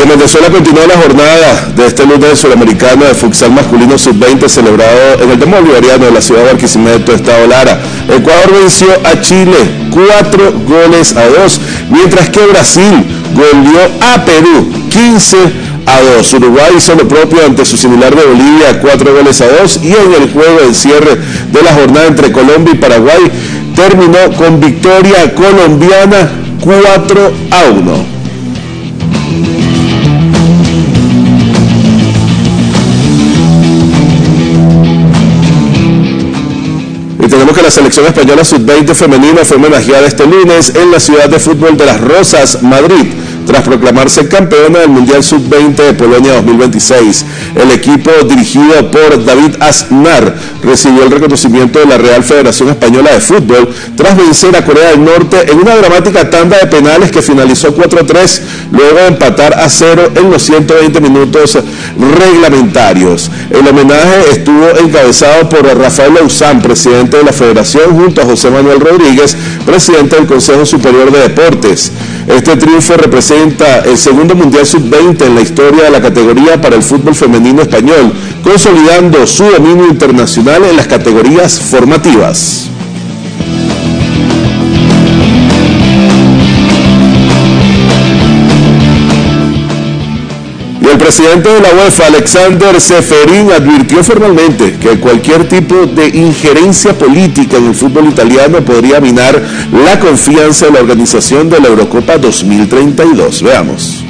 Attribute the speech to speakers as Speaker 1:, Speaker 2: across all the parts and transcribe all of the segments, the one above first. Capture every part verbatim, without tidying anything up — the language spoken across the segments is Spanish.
Speaker 1: En Venezuela continúa la jornada de este lunes suramericano de futsal masculino sub veinte celebrado en el Demo Bolivariano de la ciudad de Barquisimeto, Estado Lara. Ecuador venció a Chile cuatro goles a dos, mientras que Brasil goleó a Perú quince a dos. Uruguay hizo lo propio ante su similar de Bolivia, cuatro goles a dos, y en el juego del cierre de la jornada entre Colombia y Paraguay terminó con victoria colombiana cuatro a uno. Tenemos que la selección española sub veinte femenina fue homenajeada este lunes en la ciudad de fútbol de Las Rosas, Madrid, tras proclamarse campeona del Mundial sub veinte de Polonia dos mil veintiséis. El equipo dirigido por David Aznar recibió el reconocimiento de la Real Federación Española de Fútbol tras vencer a Corea del Norte en una dramática tanda de penales que finalizó cuatro a tres, luego de empatar a cero en los ciento veinte minutos reglamentarios. El homenaje estuvo encabezado por Rafael Lauzán, presidente de la Federación, junto a José Manuel Rodríguez, presidente del Consejo Superior de Deportes. Este triunfo representa el segundo Mundial sub veinte en la historia de la categoría para el fútbol femenino español, consolidando su dominio internacional en las categorías formativas. El presidente de la UEFA, Alexander Ceferin, advirtió formalmente que cualquier tipo de injerencia política en el fútbol italiano podría minar la confianza en la organización de la Eurocopa dos mil treinta y dos. Veamos.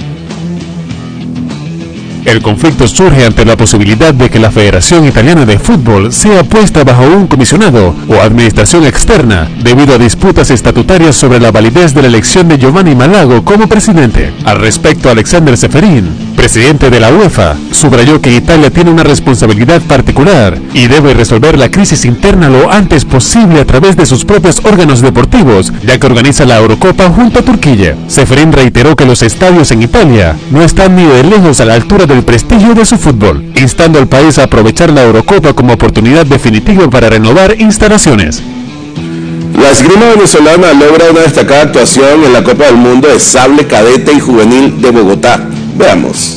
Speaker 2: El conflicto surge ante la posibilidad de que la Federación Italiana de Fútbol sea puesta bajo un comisionado o administración externa debido a disputas estatutarias sobre la validez de la elección de Giovanni Malago como presidente. Al respecto, Alexander Ceferin, presidente de la UEFA, subrayó que Italia tiene una responsabilidad particular y debe resolver la crisis interna lo antes posible a través de sus propios órganos deportivos, ya que organiza la Eurocopa junto a Turquía. Ceferin reiteró que los estadios en Italia no están ni de lejos a la altura del prestigio de su fútbol, instando al país a aprovechar la Eurocopa como oportunidad definitiva para renovar instalaciones.
Speaker 1: La esgrima venezolana logra una destacada actuación en la Copa del Mundo de Sable Cadete y Juvenil de Bogotá. Veamos.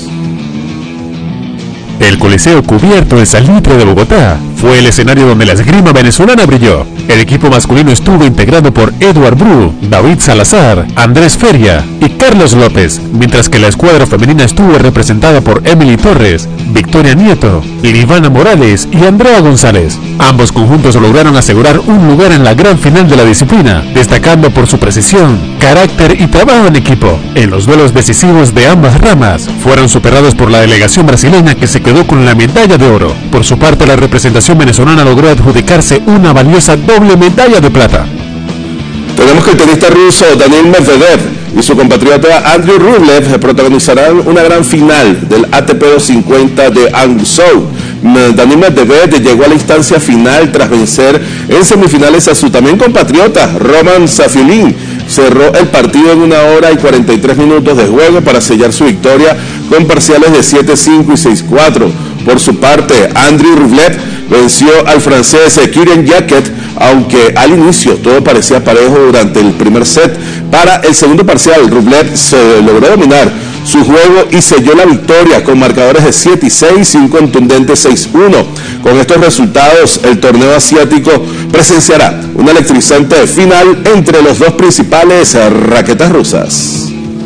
Speaker 2: El Coliseo Cubierto de Salitre de Bogotá fue el escenario donde la esgrima venezolana brilló. El equipo masculino estuvo integrado por Edward Bru, David Salazar, Andrés Feria y Carlos López, mientras que la escuadra femenina estuvo representada por Emily Torres, Victoria Nieto, Irivana Morales y Andrea González. Ambos conjuntos lograron asegurar un lugar en la gran final de la disciplina, destacando por su precisión, carácter y trabajo en equipo. En los duelos decisivos de ambas ramas, fueron superados por la delegación brasileña, que se quedó con la medalla de oro. Por su parte, la representación venezolana logró adjudicarse una valiosa doble medalla de plata.
Speaker 1: Tenemos que el tenista ruso Daniil Medvedev y su compatriota Andrew Rublev protagonizarán una gran final del A T P doscientos cincuenta de Hangzhou. Daniil Medvedev llegó a la instancia final tras vencer en semifinales a su también compatriota Roman Safiullin. Cerró el partido en una hora y cuarenta y tres minutos de juego para sellar su victoria con parciales de siete cinco y seis cuatro. Por su parte, Andrew Rublev venció al francés Kylian Jacquet, aunque al inicio todo parecía parejo durante el primer set. Para el segundo parcial, Rublev se logró dominar su juego y selló la victoria con marcadores de siete y seis y un contundente seis uno. Con estos resultados, el torneo asiático presenciará una electrizante final entre los dos principales raquetas rusas.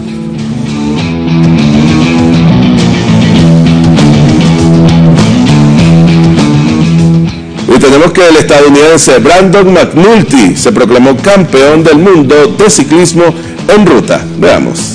Speaker 1: Y tenemos que el estadounidense Brandon McNulty se proclamó campeón del mundo de ciclismo en ruta. Veamos.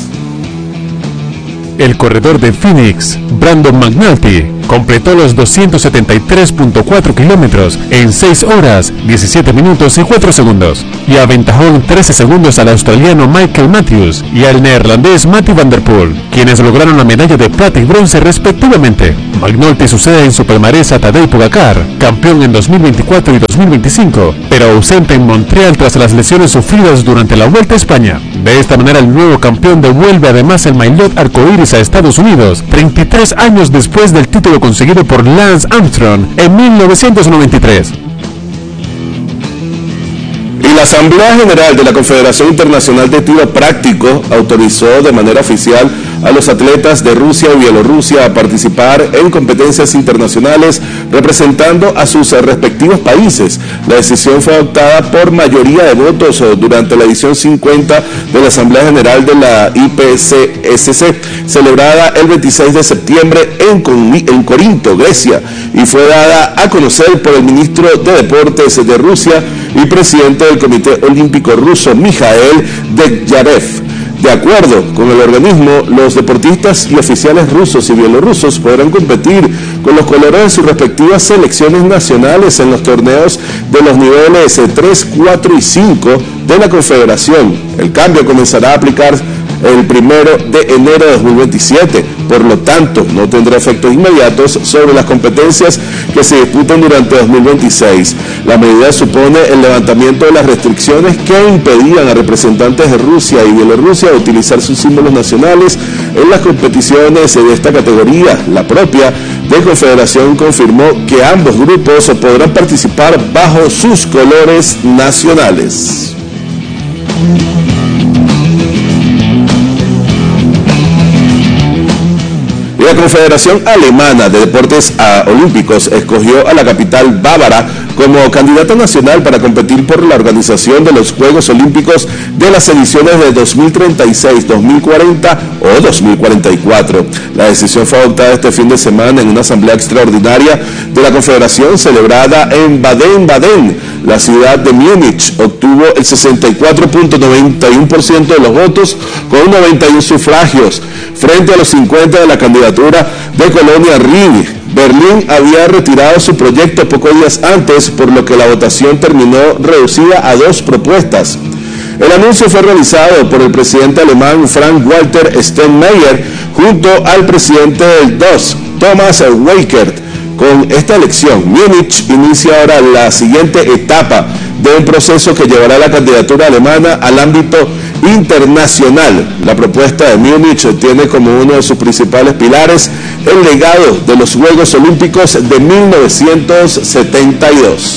Speaker 2: El corredor de Phoenix, Brandon McNulty, completó los doscientos setenta y tres punto cuatro kilómetros en seis horas, diecisiete minutos y cuatro segundos, y aventajó en trece segundos al australiano Michael Matthews y al neerlandés Mathieu van der Poel, quienes lograron la medalla de plata y bronce respectivamente. McNulty sucede en su palmarés a Tadej Pogacar, campeón en dos mil veinticuatro y dos mil veinticinco, pero ausente en Montreal tras las lesiones sufridas durante la Vuelta a España. De esta manera, el nuevo campeón devuelve además el maillot arcoíris a Estados Unidos, treinta y tres años después del título conseguido por Lance Armstrong en mil novecientos noventa y tres.
Speaker 1: Y la Asamblea General de la Confederación Internacional de Tiro Práctico autorizó de manera oficial a los atletas de Rusia y Bielorrusia a participar en competencias internacionales representando a sus respectivos países. La decisión fue adoptada por mayoría de votos durante la edición cincuenta de la Asamblea General de la I P C S C, celebrada el veintiséis de septiembre en, en Corinto, Grecia, y fue dada a conocer por el ministro de Deportes de Rusia y presidente del Comité Olímpico Ruso, Mikhail Dekyarev. De acuerdo con el organismo, los deportistas y oficiales rusos y bielorrusos podrán competir con los colores de sus respectivas selecciones nacionales en los torneos de los niveles tres, cuatro y cinco de la Confederación. El cambio comenzará a aplicar el primero de enero de dos mil veintisiete, por lo tanto no tendrá efectos inmediatos sobre las competencias que se disputan durante dos mil veintiséis. La medida supone el levantamiento de las restricciones que impedían a representantes de Rusia y Bielorrusia utilizar sus símbolos nacionales en las competiciones de esta categoría. La propia de Confederación confirmó que ambos grupos podrán participar bajo sus colores nacionales. La Confederación Alemana de Deportes Olímpicos escogió a la capital bávara como candidata nacional para competir por la organización de los Juegos Olímpicos de las ediciones de dos mil treinta y seis, dos mil cuarenta o dos mil cuarenta y cuatro. La decisión fue adoptada este fin de semana en una asamblea extraordinaria de la Confederación celebrada en Baden-Baden. La ciudad de Múnich obtuvo el sesenta y cuatro punto noventa y uno por ciento de los votos con noventa y uno sufragios, frente a los cincuenta de la candidatura de Colonia Rini. Berlín había retirado su proyecto pocos días antes, por lo que la votación terminó reducida a dos propuestas. El anuncio fue realizado por el presidente alemán Frank-Walter Steinmeier junto al presidente del D O S, Thomas Weikert. Con esta elección, Múnich inicia ahora la siguiente etapa de un proceso que llevará la candidatura alemana al ámbito internacional. La propuesta de Múnich tiene como uno de sus principales pilares el legado de los Juegos Olímpicos de mil novecientos setenta y dos.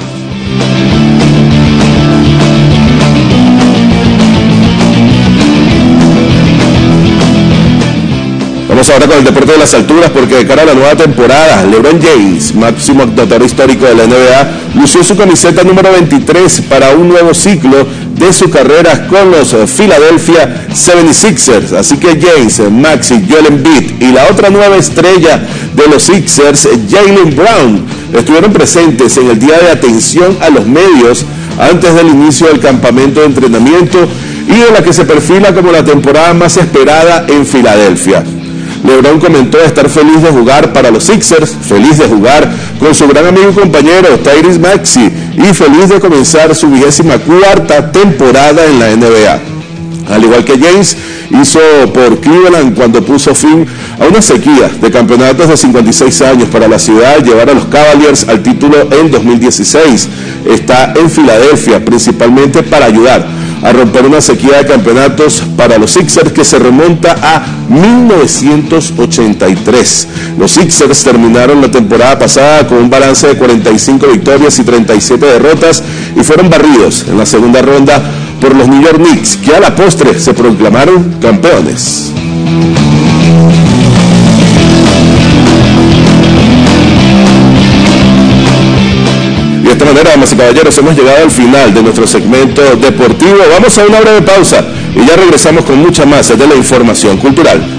Speaker 1: Vamos ahora con el deporte de las alturas, porque de cara a la nueva temporada, LeBron James, máximo anotador histórico de la N B A, lució su camiseta número veintitrés para un nuevo ciclo de su carrera con los Philadelphia setenta y seis ers. Así que James, Maxey, Joel Embiid y la otra nueva estrella de los Sixers, Jaylen Brown, estuvieron presentes en el día de atención a los medios antes del inicio del campamento de entrenamiento y en la que se perfila como la temporada más esperada en Filadelfia. LeBron comentó estar feliz de jugar para los Sixers, feliz de jugar con su gran amigo y compañero Tyrese Maxey y feliz de comenzar su vigésima cuarta temporada en la N B A. Al igual que James hizo por Cleveland cuando puso fin a una sequía de campeonatos de cincuenta y seis años para la ciudad al llevar a los Cavaliers al título en dos mil dieciséis. Está en Filadelfia principalmente para ayudar a romper una sequía de campeonatos para los Sixers que se remonta a mil novecientos ochenta y tres. Los Sixers terminaron la temporada pasada con un balance de cuarenta y cinco victorias y treinta y siete derrotas y fueron barridos en la segunda ronda por los New York Knicks, que a la postre se proclamaron campeones. De esta manera, damas y caballeros, hemos llegado al final de nuestro segmento deportivo. Vamos a una breve pausa y ya regresamos con mucha más de la información cultural.